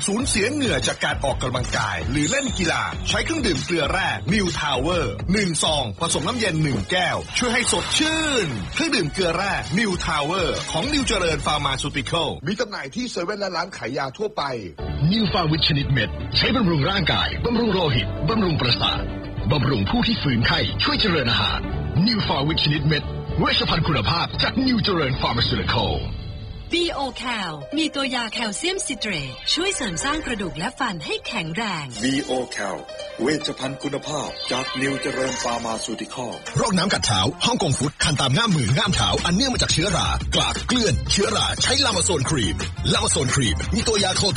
สูญเสียเหงื่อจากการออกกำลังกายหรือเล่นกีฬาใช้เครื่องดื่มเกลือแร่ New Tower 1 ซองผสมน้ำเย็น1แก้วช่วยให้สดชื่นเครื่องดื่มเกลือแร่ New Tower ของ New เจริญ Pharmaceutical มีจำหน่ายที่เซเว่นและร้านขายยาทั่วไป New Farmit ชนิดเม็ดใช้บำรุงร่างกายบำรุงโลหิตบำรุงประสาทบำรุงผู้ที่ฝืนไข้ช่วยเจริญอาหาร New Farmit ชนิดเม็ดเวชภัณฑ์คุณภาพจาก New เจริญ Pharmaceutical BO-Cal มีตัวยาแคลเซียมซิเตรตช่วยเสริมสร้างกระดูกและฟันให้แข็งแรง BO-Cal เวชภัณฑ์คุณภาพจากนิวเจริญฟาร์มาซูติคอลโรคน้ำกัดเท้าฮ่องกงฟุตคันตามง่ามมือง่ามเท้าอันเนื่องมาจากเชื้อรากลากเกลื่อนเชื้อราใช้ลามาโซนครีมมีตัวยาโค